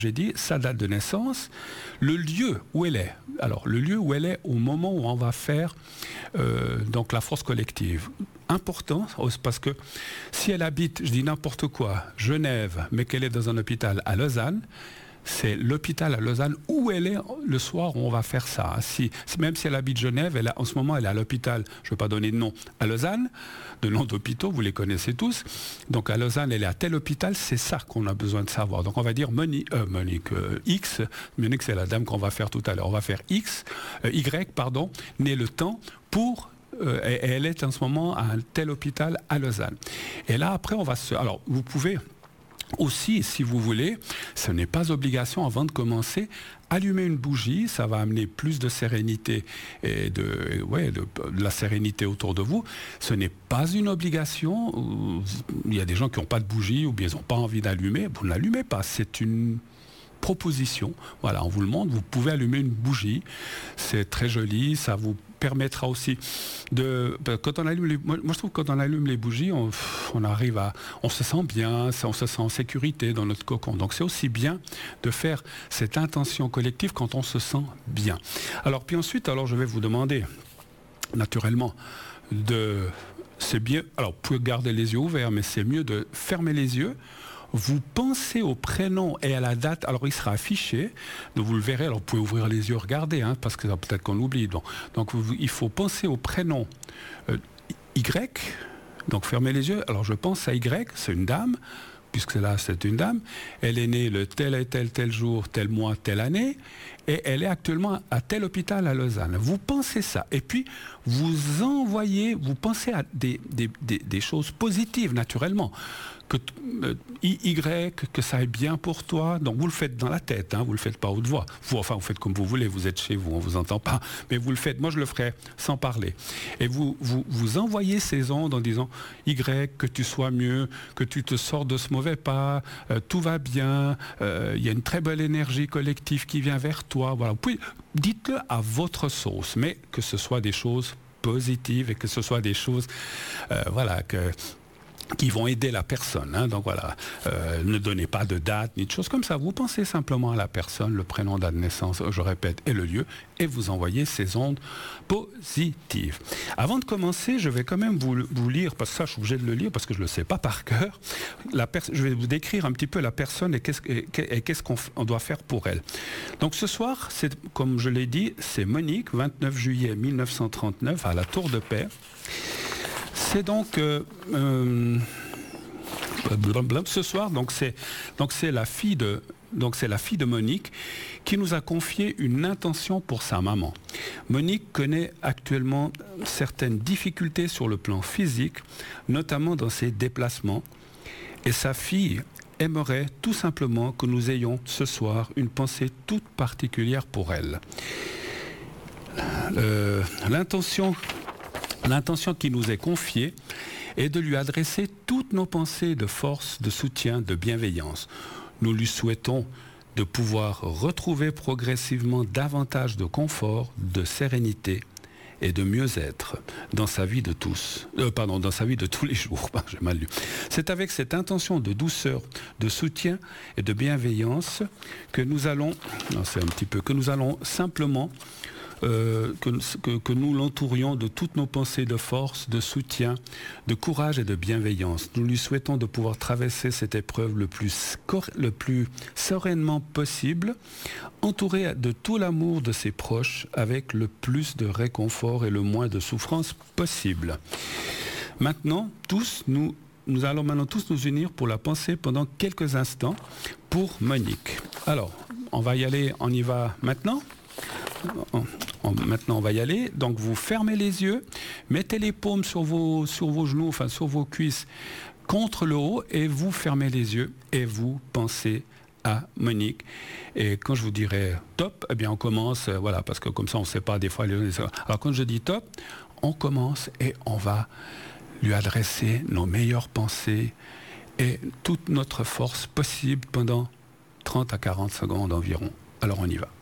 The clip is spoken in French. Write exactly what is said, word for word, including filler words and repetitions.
j'ai dit, sa date de naissance, le lieu où elle est. Alors, le lieu où elle est au moment où on va faire euh, donc la force collective. Important, parce que si elle habite, je dis n'importe quoi, Genève, mais qu'elle est dans un hôpital à Lausanne, c'est l'hôpital à Lausanne où elle est le soir où on va faire ça. Si, même si elle habite Genève, elle a, en ce moment elle est à l'hôpital, je ne vais pas donner de nom, à Lausanne, de noms d'hôpitaux, vous les connaissez tous. Donc à Lausanne, elle est à tel hôpital, c'est ça qu'on a besoin de savoir. Donc on va dire Monique, euh, Monique euh, X, Monique c'est la dame qu'on va faire tout à l'heure, on va faire X, euh, Y, pardon, né le temps pour... Euh, et, et elle est en ce moment à un tel hôpital à Lausanne. Et là après on va se... Alors vous pouvez... Aussi, si vous voulez, ce n'est pas obligation avant de commencer. Allumer une bougie, ça va amener plus de sérénité et de, ouais, de, de la sérénité autour de vous. Ce n'est pas une obligation. Il y a des gens qui n'ont pas de bougie ou bien ils n'ont pas envie d'allumer. Vous ne l'allumez pas. C'est une proposition. Voilà, on vous le montre. Vous pouvez allumer une bougie. C'est très joli. Ça vous permettra aussi de... Quand on allume les, moi, je trouve que quand on allume les bougies, on, on arrive à... On se sent bien, on se sent en sécurité dans notre cocon. Donc c'est aussi bien de faire cette intention collective quand on se sent bien. Alors puis ensuite, alors je vais vous demander, naturellement, de... C'est bien... Alors vous pouvez garder les yeux ouverts, mais c'est mieux de fermer les yeux. Vous pensez au prénom et à la date, alors il sera affiché, donc vous le verrez, alors vous pouvez ouvrir les yeux, regarder, hein, parce que peut-être qu'on l'oublie. Donc, donc vous, il faut penser au prénom euh, Y, donc fermez les yeux, alors je pense à Y, c'est une dame, puisque là c'est une dame, elle est née le tel et tel, tel jour, tel mois, telle année, et elle est actuellement à tel hôpital à Lausanne. Vous pensez ça, et puis vous envoyez, vous pensez à des, des, des, des choses positives naturellement, que euh, Y, que ça aille bien pour toi. Donc vous le faites dans la tête, hein, vous le faites pas haute voix. Vous, enfin, vous faites comme vous voulez, vous êtes chez vous, on vous entend pas, mais vous le faites. Moi, je le ferai sans parler. Et vous, vous, vous envoyez ces ondes en disant Y, que tu sois mieux, que tu te sors de ce mauvais pas, euh, tout va bien, euh, il y a une très belle énergie collective qui vient vers toi. Voilà. Vous pouvez, dites-le à votre sauce, mais que ce soit des choses positives et que ce soit des choses, euh, voilà, que qui vont aider la personne. Hein. Donc voilà, euh, ne donnez pas de date ni de choses comme ça. Vous pensez simplement à la personne, le prénom, date de naissance, je répète, et le lieu, et vous envoyez ces ondes positives. Avant de commencer, je vais quand même vous, vous lire, parce que ça, je suis obligé de le lire, parce que je ne le sais pas par cœur. La pers- je vais vous décrire un petit peu la personne et qu'est-ce, et, et qu'est-ce qu'on f- on doit faire pour elle. Donc ce soir, c'est, comme je l'ai dit, c'est Monique, vingt-neuf juillet mille neuf cent trente-neuf, à la Tour de Paix. C'est donc euh, euh, ce soir, donc c'est donc c'est la fille de donc c'est la fille de Monique qui nous a confié une intention pour sa maman. Monique connaît actuellement certaines difficultés sur le plan physique, notamment dans ses déplacements, et sa fille aimerait tout simplement que nous ayons ce soir une pensée toute particulière pour elle. Euh, l'intention L'intention qui nous est confiée est de lui adresser toutes nos pensées de force, de soutien, de bienveillance. Nous lui souhaitons de pouvoir retrouver progressivement davantage de confort, de sérénité et de mieux-être dans sa vie de tous, euh, pardon, dans sa vie de tous les jours. J'ai mal lu. C'est avec cette intention de douceur, de soutien et de bienveillance que nous allons, non, c'est un petit peu, que nous allons simplement Euh, que, que, que nous l'entourions de toutes nos pensées de force, de soutien, de courage et de bienveillance. Nous lui souhaitons de pouvoir traverser cette épreuve le plus, le plus sereinement possible, entouré de tout l'amour de ses proches, avec le plus de réconfort et le moins de souffrance possible. Maintenant, tous, nous, nous allons maintenant tous nous unir pour la penser pendant quelques instants pour Monique. Alors, on va y aller, on y va maintenant ? On, on, maintenant on va y aller, donc vous fermez les yeux, mettez les paumes sur vos, sur vos genoux, enfin sur vos cuisses contre le haut, et vous fermez les yeux et vous pensez à Monique. Et quand je vous dirai top, eh bien on commence, euh, voilà, parce que comme ça on ne sait pas des fois les... Alors quand je dis top, on commence et on va lui adresser nos meilleures pensées et toute notre force possible pendant trente à quarante secondes environ. Alors on y va.